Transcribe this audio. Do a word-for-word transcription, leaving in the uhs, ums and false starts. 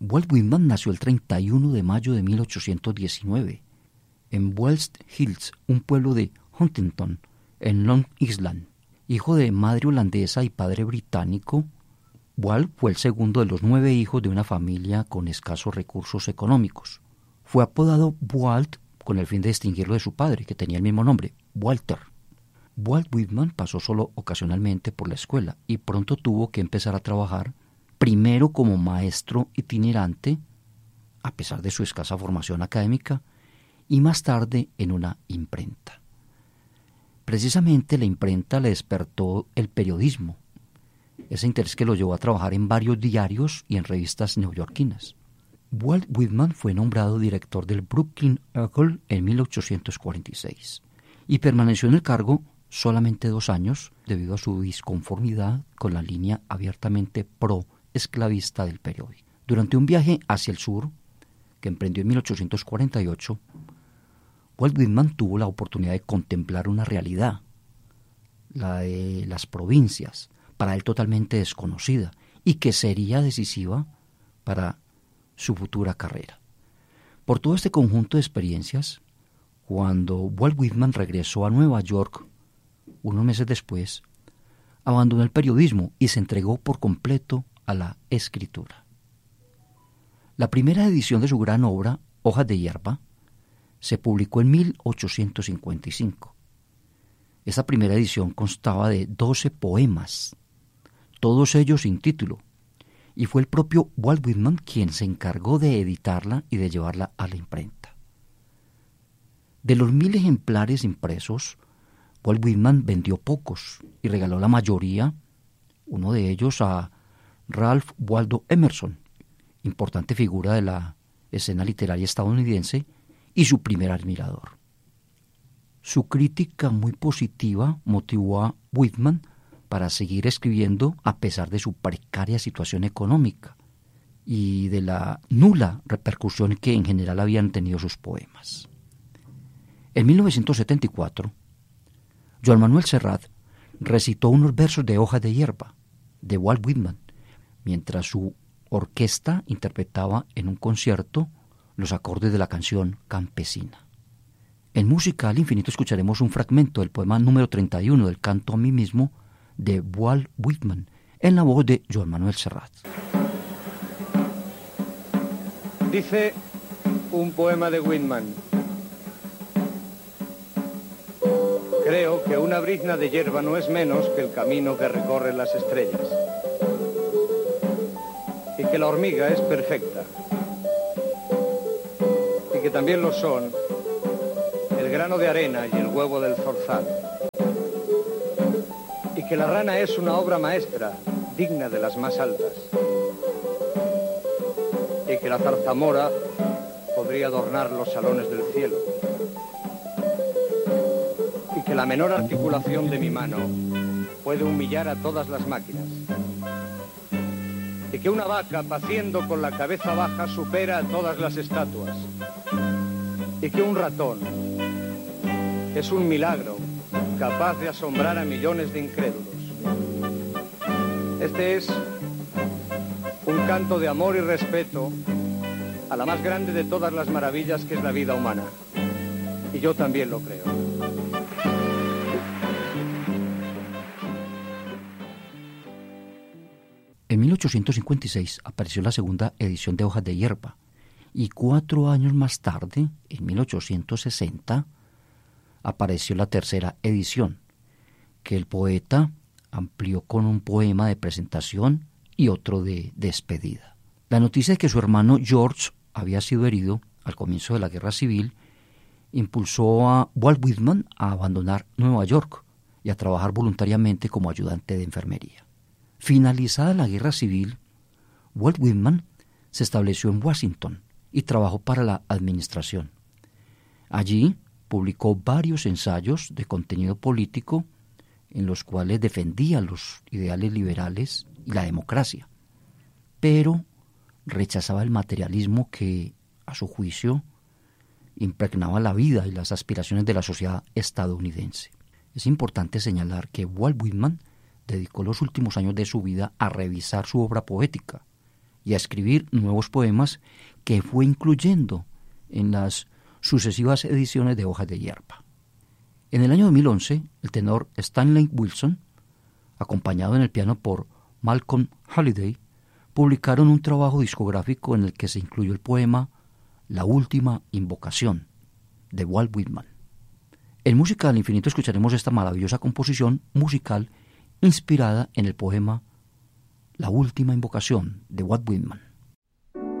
Walt Whitman nació el treinta y uno de mayo de mil ochocientos diecinueve en West Hills, un pueblo de Huntington, en Long Island. Hijo de madre holandesa y padre británico, Walt fue el segundo de los nueve hijos de una familia con escasos recursos económicos. Fue apodado Walt con el fin de distinguirlo de su padre, que tenía el mismo nombre, Walter. Walt Whitman pasó solo ocasionalmente por la escuela y pronto tuvo que empezar a trabajar, primero como maestro itinerante, a pesar de su escasa formación académica, y más tarde en una imprenta. Precisamente la imprenta le despertó el periodismo, ese interés que lo llevó a trabajar en varios diarios y en revistas neoyorquinas. Walt Whitman fue nombrado director del Brooklyn Eagle en mil ochocientos cuarenta y seis y permaneció en el cargo solamente dos años debido a su disconformidad con la línea abiertamente pro-esclavista del periódico. Durante un viaje hacia el sur, que emprendió en mil ochocientos cuarenta y ocho, Walt Whitman tuvo la oportunidad de contemplar una realidad, la de las provincias, para él totalmente desconocida, y que sería decisiva para su futura carrera. Por todo este conjunto de experiencias, cuando Walt Whitman regresó a Nueva York, unos meses después, abandonó el periodismo y se entregó por completo a la escritura. La primera edición de su gran obra, Hojas de hierba, se publicó en mil ochocientos cincuenta y cinco. Esta primera edición constaba de doce poemas, todos ellos sin título, y fue el propio Walt Whitman quien se encargó de editarla y de llevarla a la imprenta. De los mil ejemplares impresos, Walt Whitman vendió pocos y regaló la mayoría, uno de ellos a Ralph Waldo Emerson, importante figura de la escena literaria estadounidense y su primer admirador. Su crítica muy positiva motivó a Whitman para seguir escribiendo a pesar de su precaria situación económica y de la nula repercusión que en general habían tenido sus poemas. En mil novecientos setenta y cuatro, Joan Manuel Serrat recitó unos versos de Hojas de hierba de Walt Whitman, mientras su orquesta interpretaba en un concierto los acordes de la canción Campesina. En Música al Infinito escucharemos un fragmento del poema número treinta y uno del Canto a mí mismo de Walt Whitman, en la voz de Joan Manuel Serrat. Dice un poema de Whitman: creo que una brizna de hierba no es menos que el camino que recorren las estrellas, y que la hormiga es perfecta, y que también lo son el grano de arena y el huevo del zorzal, y que la rana es una obra maestra digna de las más altas, y que la zarzamora podría adornar los salones del cielo, y que la menor articulación de mi mano puede humillar a todas las máquinas, y que una vaca paciendo con la cabeza baja supera a todas las estatuas, y que un ratón es un milagro capaz de asombrar a millones de incrédulos. Este es un canto de amor y respeto a la más grande de todas las maravillas que es la vida humana. Y yo también lo creo. En mil ochocientos cincuenta y seis apareció la segunda edición de Hojas de hierba, y cuatro años más tarde, en mil ochocientos sesenta, apareció la tercera edición, que el poeta amplió con un poema de presentación y otro de despedida. La noticia de que su hermano George había sido herido al comienzo de la Guerra Civil impulsó a Walt Whitman a abandonar Nueva York y a trabajar voluntariamente como ayudante de enfermería. Finalizada la Guerra Civil, Walt Whitman se estableció en Washington y trabajó para la administración. Allí publicó varios ensayos de contenido político en los cuales defendía los ideales liberales y la democracia, pero rechazaba el materialismo que, a su juicio, impregnaba la vida y las aspiraciones de la sociedad estadounidense. Es importante señalar que Walt Whitman dedicó los últimos años de su vida a revisar su obra poética y a escribir nuevos poemas que fue incluyendo en las sucesivas ediciones de Hojas de Hierba. En el año dos mil once, el tenor Stanley Wilson, acompañado en el piano por Malcolm Holiday, publicaron un trabajo discográfico en el que se incluyó el poema La Última Invocación, de Walt Whitman. En Música del Infinito escucharemos esta maravillosa composición musical inspirada en el poema La Última Invocación, de Walt Whitman.